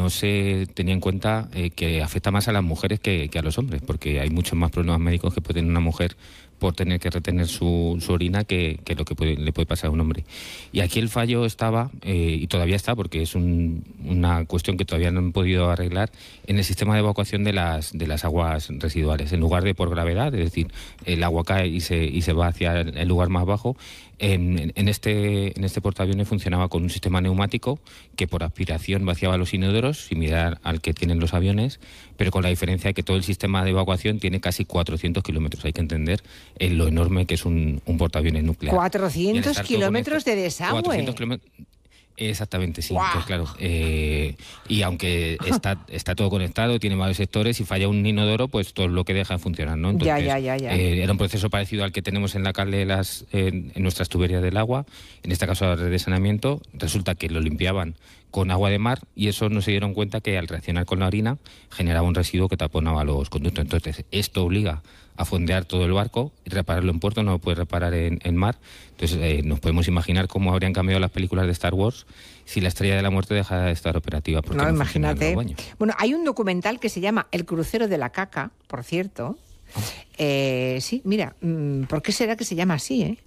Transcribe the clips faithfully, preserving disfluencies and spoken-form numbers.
no se tenía en cuenta eh, que afecta más a las mujeres que, que a los hombres, porque hay muchos más problemas médicos que puede tener una mujer por tener que retener su, su orina que, que lo que puede, le puede pasar a un hombre. Y aquí el fallo estaba, eh, y todavía está, porque es un, una cuestión que todavía no han podido arreglar, en el sistema de evacuación de las, de las aguas residuales. En lugar de por gravedad, es decir, el agua cae y se, y se va hacia el lugar más bajo, en, en, este, en este portaaviones funcionaba con un sistema neumático que por aspiración vaciaba los inodoros, similar al que tienen los aviones, pero con la diferencia de que todo el sistema de evacuación tiene casi cuatrocientos kilómetros. Hay que entender en lo enorme que es un, un portaaviones nuclear. cuatrocientos kilómetros de desagüe. cuatrocientos kilómetros. Exactamente, sí, ¡Wow! pues claro. Eh, y aunque está, está todo conectado, tiene varios sectores, si falla un inodoro, pues todo lo que deja de funcionar, ¿no? Entonces, ya, ya, ya, ya. Eh, era un proceso parecido al que tenemos en la cal de las, eh, en nuestras tuberías del agua, en este caso la red de saneamiento. Resulta que lo limpiaban con agua de mar y eso no se dieron cuenta que al reaccionar con la orina generaba un residuo que taponaba los conductos. Entonces, esto obliga a fondear todo el barco y repararlo en puerto, no lo puede reparar en, en mar. Entonces, eh, nos podemos imaginar cómo habrían cambiado las películas de Star Wars si la Estrella de la Muerte dejara de estar operativa. Porque no, no imagínate. Bueno, hay un documental que se llama El crucero de la caca, por cierto. Oh. Eh, sí, mira, ¿por qué será que se llama así, eh?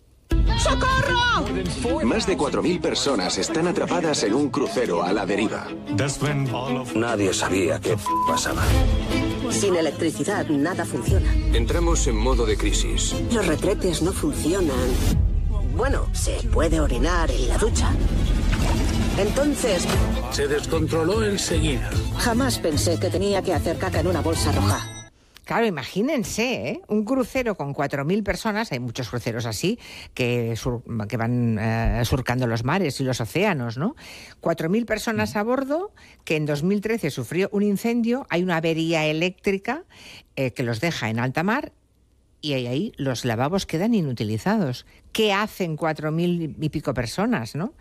¡Socorro! Más de cuatro mil personas están atrapadas en un crucero a la deriva. Nadie sabía qué pasaba. Sin electricidad, nada funciona. Entramos en modo de crisis. Los retretes no funcionan. Bueno, se puede orinar en la ducha. Entonces... Se descontroló enseguida. Jamás pensé que tenía que hacer caca en una bolsa roja. Claro, imagínense, ¿eh? Un crucero con cuatro mil personas, hay muchos cruceros así, que, sur, que van eh, surcando los mares y los océanos, ¿no? cuatro mil personas a bordo, que en dos mil trece sufrió un incendio, hay una avería eléctrica eh, que los deja en alta mar y ahí los lavabos quedan inutilizados. ¿Qué hacen cuatro mil y pico personas, no?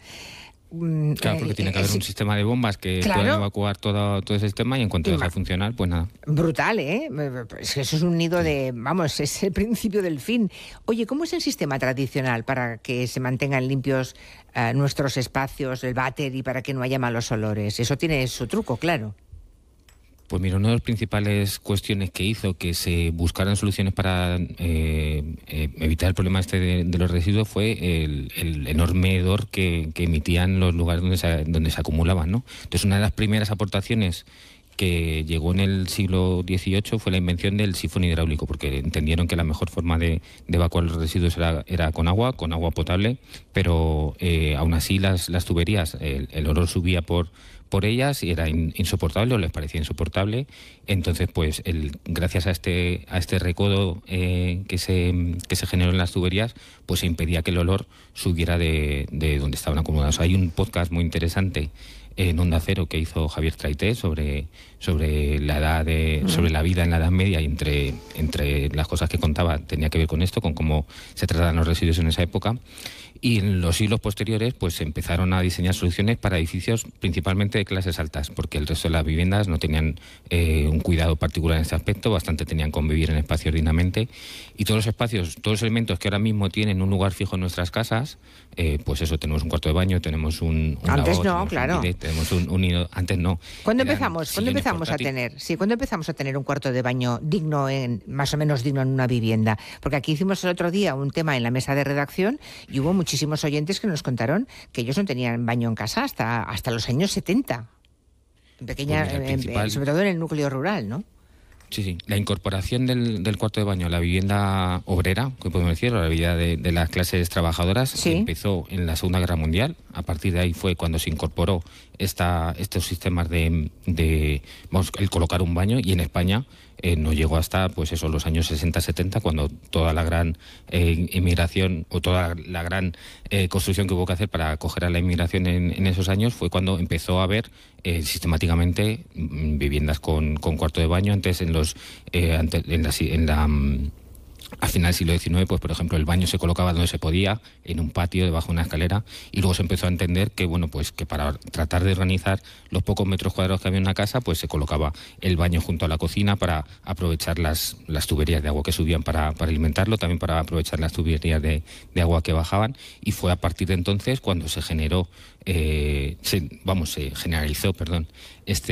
Claro, porque tiene que haber un sistema de bombas que claro. puedan evacuar todo, todo ese sistema y en cuanto deje de funcionar, pues nada. Brutal, ¿eh? Es que eso es un nido de... Vamos, es el principio del fin. Oye, ¿cómo es el sistema tradicional para que se mantengan limpios uh, nuestros espacios, el váter y para que no haya malos olores? Eso tiene su truco, claro. Pues mira, una de las principales cuestiones que hizo que se buscaran soluciones para eh, eh, evitar el problema este de, de los residuos fue el, el enorme hedor que, que emitían los lugares donde se, donde se acumulaban, ¿no? Entonces, una de las primeras aportaciones que llegó en el siglo dieciocho fue la invención del sifón hidráulico, porque entendieron que la mejor forma de, de evacuar los residuos era, era con agua, con agua potable, pero eh, aún así las, las tuberías, el, el olor subía por... por ellas y era in, insoportable o les parecía insoportable. Entonces, pues el, gracias a este a este recodo eh, que se que se generó en las tuberías, pues se impedía que el olor subiera de, de donde estaban acumulados. Hay un podcast muy interesante en Onda Cero que hizo Javier Traité sobre sobre la edad de, uh-huh. sobre la vida en la Edad Media, y entre entre las cosas que contaba tenía que ver con esto, con cómo se trataban los residuos en esa época. Y en los siglos posteriores pues se empezaron a diseñar soluciones para edificios principalmente de clases altas, porque el resto de las viviendas no tenían eh, un cuidado particular en este aspecto, bastante tenían con vivir en espacios dignamente, y todos los espacios, todos los elementos que ahora mismo tienen un lugar fijo en nuestras casas, eh, pues eso, tenemos un cuarto de baño, tenemos un, un antes lavabo, no, tenemos claro. un bidet, tenemos un, un nido, antes no. ¿Cuándo Eran empezamos? ¿Cuándo empezamos a tener? Sí, ¿cuándo empezamos a tener un cuarto de baño digno, en, más o menos digno en una vivienda? Porque aquí hicimos el otro día un tema en la mesa de redacción y hubo muchísimos oyentes que nos contaron que ellos no tenían baño en casa hasta, hasta los años setenta. En pequeña, pues mira, en, principal... sobre todo en el núcleo rural, ¿no? Sí, sí. La incorporación del, del cuarto de baño a la vivienda obrera, que podemos decir, o la vivienda de, de las clases trabajadoras, ¿sí? Empezó en la Segunda Guerra Mundial. A partir de ahí fue cuando se incorporó esta, estos sistemas de, de vamos, el colocar un baño, y en España eh, no llegó hasta pues eso, los años sesenta setenta, cuando toda la gran eh, inmigración o toda la gran eh, construcción que hubo que hacer para acoger a la inmigración en, en esos años fue cuando empezó a haber eh, sistemáticamente viviendas con, con cuarto de baño. Antes en los eh, antes, en la, en la a final del siglo diecinueve, pues por ejemplo, el baño se colocaba donde se podía, en un patio, debajo de una escalera, y luego se empezó a entender que, bueno, pues que para tratar de organizar los pocos metros cuadrados que había en una casa, pues se colocaba el baño junto a la cocina para aprovechar las, las tuberías de agua que subían para, para alimentarlo, también para aprovechar las tuberías de, de agua que bajaban, y fue a partir de entonces cuando se generó, eh, se, vamos, se generalizó, perdón, este